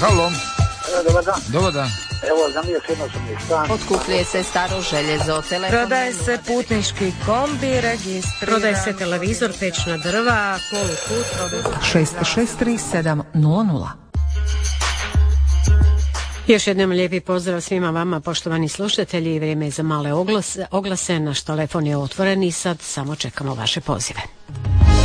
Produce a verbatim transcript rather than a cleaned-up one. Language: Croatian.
Halo. Dobar dan. Dobar dan. Evo, za mije jednosobni stan. Otkupljuje se staro željezo, telefon. Prodaje se putnički kombi, registriran. Prodaje se televizor, pečna drva, polukut. šest šest tri sedam nula nula. Još jednom lijepi pozdrav svima vama, poštovani slušatelji. Vrijeme je za male oglase. Naš telefon je otvoren i sad samo čekamo vaše pozive.